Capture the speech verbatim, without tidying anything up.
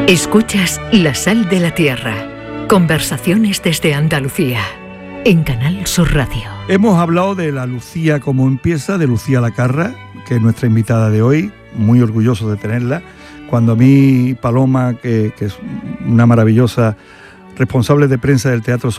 Escuchas La Sal de la Tierra. Conversaciones desde Andalucía. En Canal Sur Radio. Hemos hablado de la Lucía como empieza, de Lucía Lacarra, que es nuestra invitada de hoy. Muy orgulloso de tenerla. Cuando a mí Paloma, que, que es una maravillosa responsable de prensa del Teatro